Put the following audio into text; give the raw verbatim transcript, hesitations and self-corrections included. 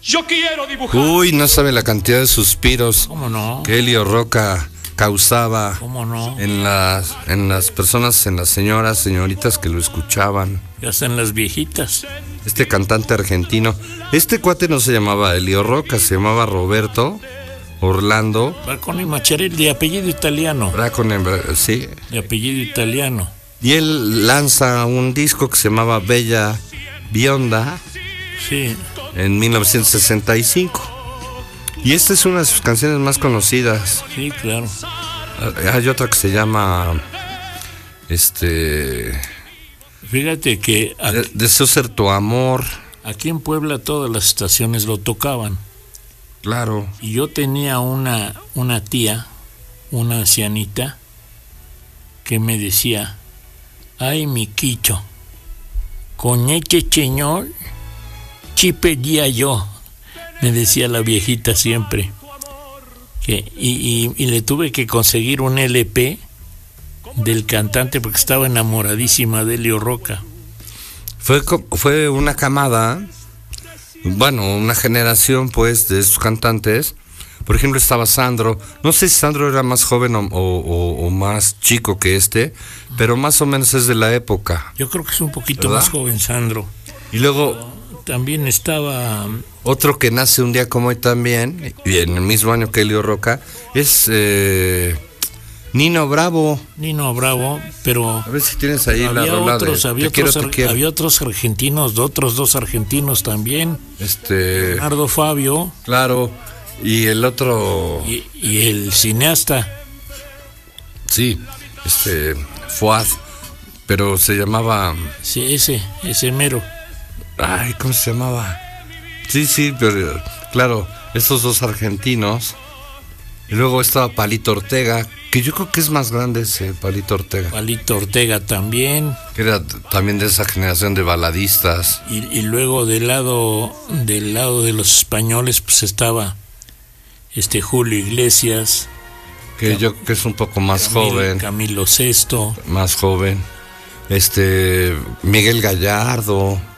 Yo quiero dibujar. Uy, no sabe la cantidad de suspiros ¿Cómo no? que Elio Roca causaba ¿Cómo no? en las en las personas, en las señoras, señoritas que lo escuchaban. Ya están las viejitas. Este cantante argentino, este cuate no se llamaba Elio Roca, se llamaba Roberto Orlando Bracconi Macchiarelli, de apellido italiano. Bracconi, sí. De apellido italiano. Y él lanza un disco que se llamaba Bella Bionda Sí. en mil novecientos sesenta y cinco. Y esta es una de sus canciones más conocidas. Sí, claro. Hay otra que se llama este Fíjate que aquí, Deseo ser tu amor. aquí en Puebla todas las estaciones lo tocaban. Claro. Y yo tenía una, una tía, una ancianita, que me decía, ay, mi quicho, con este señor, sí pedía yo, me decía la viejita siempre. Que, y, y, y le tuve que conseguir un L P del cantante porque estaba enamoradísima de Elio Roca. Fue, fue una camada, bueno, una generación pues de esos cantantes. Por ejemplo, estaba Sandro. No sé si Sandro era más joven o, o, o más chico que este, pero más o menos es de la época. Yo creo que es un poquito ¿verdad? más joven Sandro. Y luego también estaba otro que nace un día como hoy también, y en el mismo año que Elio Roca, es eh, Nino Bravo. Nino Bravo, pero a ver si tienes ahí la había rola otros, de había, Te otros, quiero, te quiero. había otros argentinos, otros dos argentinos también. Este, Leonardo Fabio. Claro, y el otro y, y el cineasta. Sí, este Fuad, pero se llamaba, Sí, ese, ese mero. ay, ¿cómo se llamaba? Sí, sí, pero claro, estos dos argentinos. Y luego estaba Palito Ortega, que yo creo que es más grande ese Palito Ortega. Palito Ortega también. Que era también de esa generación de baladistas. Y, y luego del lado, del lado de los españoles, pues estaba este Julio Iglesias. Que Cam- yo creo que es un poco más Camilo, joven. Camilo Sesto. Más joven. Este, Miguel Gallardo.